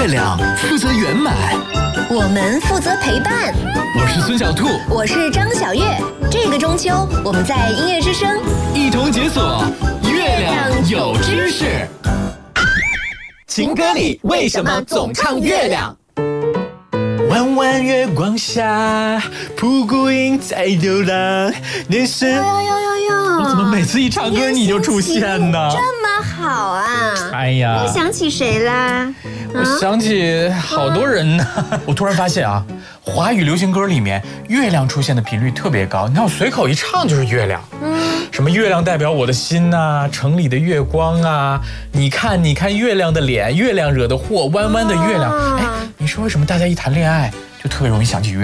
月亮负责圆满， 我们负责陪伴。 我是孙小兔， 我是张小月。这个中秋，我们在音乐之声一同解锁月亮有知识。情歌里为什么总唱月亮？弯弯月光下，蒲公英在流浪。年生，我怎么每次一唱歌你就出现呢？ 这么好啊！ 哎呀， 你想起谁啦？ 我想起好多人呢。我突然发现啊，华语流行歌里面月亮出现的频率特别高。你看我随口一唱就是月亮，什么月亮代表我的心呐，城里的月光啊，你看月亮的脸，月亮惹的祸，弯弯的月亮。哎，你说为什么大家一谈恋爱就特别容易想起月亮？